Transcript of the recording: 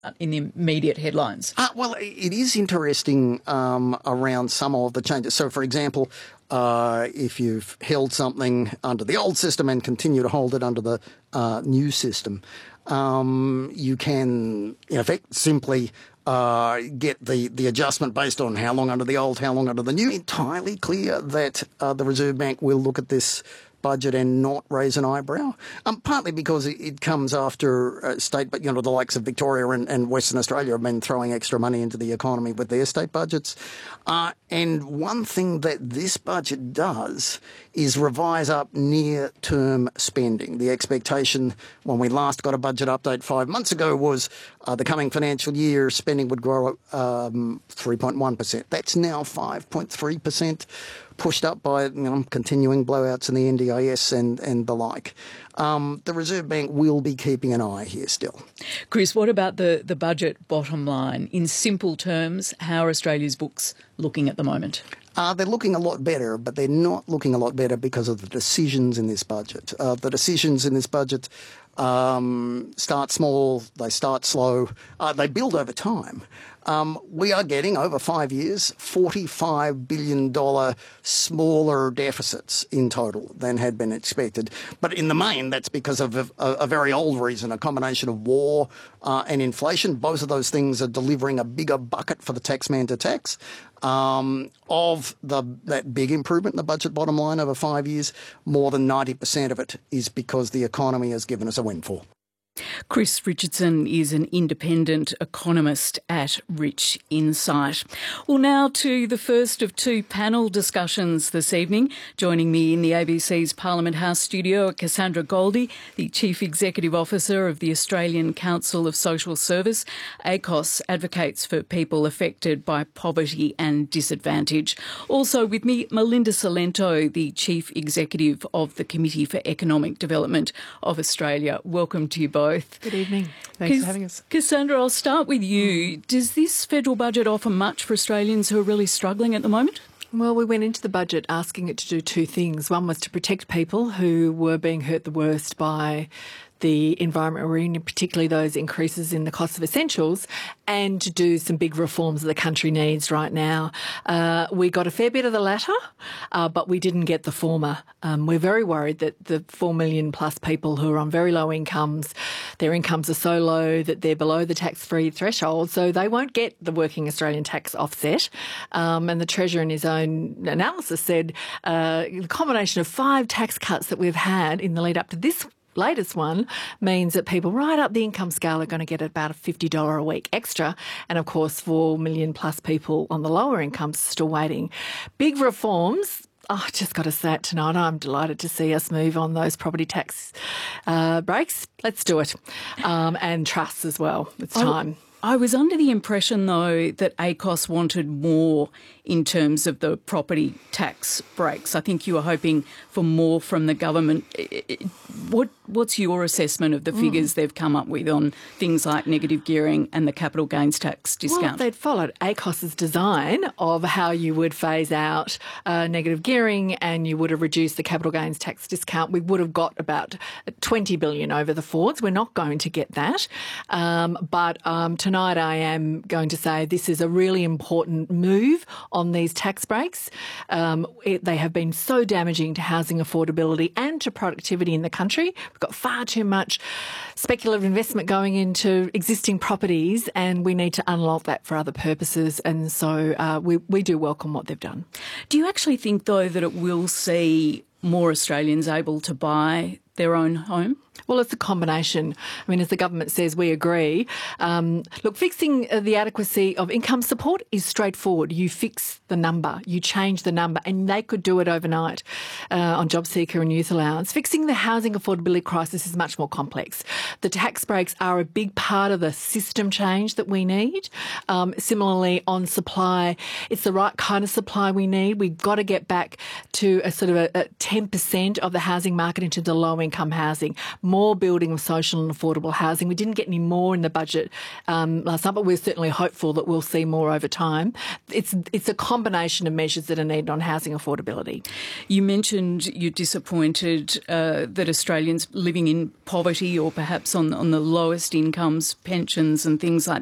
in the immediate headlines. Well, it is interesting around some of the changes. So, for example, if you've held something under the old system and continue to hold it under the new system, you can, in effect, simply get the adjustment based on how long under the old, how long under the new. Entirely clear that the Reserve Bank will look at this budget and not raise an eyebrow, partly because it comes after state, but the likes of Victoria and Western Australia have been throwing extra money into the economy with their state budgets. And one thing that this budget does is revise up near-term spending. The expectation when we last got a budget update 5 months ago was the coming financial year spending would grow 3.1%. That's now 5.3%. Pushed up by continuing blowouts in the NDIS and the like. The Reserve Bank will be keeping an eye here still. Chris, what about the budget bottom line? In simple terms, how are Australia's books looking at the moment? They're looking a lot better, but they're not looking a lot better because of the decisions in this budget. The decisions in this budget start small, they start slow, they build over time. We are getting, over 5 years, $45 billion smaller deficits in total than had been expected. But in the main, that's because of a very old reason, a combination of war and inflation. Both of those things are delivering a bigger bucket for the taxman to tax. Of that big improvement in the budget bottom line over 5 years, more than 90% of it is because the economy has given us a windfall. Chris Richardson is an independent economist at Rich Insight. Well, now to the first of two panel discussions this evening. Joining me in the ABC's Parliament House studio are Cassandra Goldie, the Chief Executive Officer of the Australian Council of Social Service. ACOSS advocates for people affected by poverty and disadvantage. Also with me, Melinda Salento, the Chief Executive of the Committee for Economic Development of Australia. Welcome to you both. Good evening. Thanks for having us. Cassandra, I'll start with you. Does this federal budget offer much for Australians who are really struggling at the moment? Well, we went into the budget asking it to do two things. One was to protect people who were being hurt the worst by the environment we're in, particularly those increases in the cost of essentials, and to do some big reforms that the country needs right now. We got a fair bit of the latter, but we didn't get the former. We're very worried that the 4 million plus people who are on very low incomes, their incomes are so low that they're below the tax-free threshold, so they won't get the working Australian tax offset. And the Treasurer in his own analysis said the combination of 5 tax cuts that we've had in the lead up to this latest one means that people right up the income scale are going to get about a $50 a week extra. And of course, 4 million plus people on the lower incomes still waiting. Big reforms. Oh, I just got to say it tonight. I'm delighted to see us move on those property tax breaks. Let's do it. And trusts as well. It's time. I was under the impression, though, that ACOSS wanted more in terms of the property tax breaks. I think you were hoping for more from the government. What's your assessment of the figures they've come up with on things like negative gearing and the capital gains tax discount? Well, if they'd followed ACOSS's design of how you would phase out negative gearing and you would have reduced the capital gains tax discount, we would have got about $20 billion over the Fords. We're not going to get that. But tonight I am going to say this is a really important move on these tax breaks. They have been so damaging to housing affordability and to productivity in the country. We've got far too much speculative investment going into existing properties and we need to unlock that for other purposes. And so we do welcome what they've done. Do you actually think, though, that it will see more Australians able to buy their own home? Well, it's a combination. I mean, as the government says, we agree. Look, fixing the adequacy of income support is straightforward. You fix the number, you change the number, and they could do it overnight on JobSeeker and Youth Allowance. Fixing the housing affordability crisis is much more complex. The tax breaks are a big part of the system change that we need. Similarly, on supply, it's the right kind of supply we need. We've got to get back to a sort of a 10% of the housing market into the low-income housing. more building of social and affordable housing. We didn't get any more in the budget last night, but we're certainly hopeful that we'll see more over time. It's a combination of measures that are needed on housing affordability. You mentioned you're disappointed that Australians living in poverty or perhaps on the lowest incomes, pensions and things like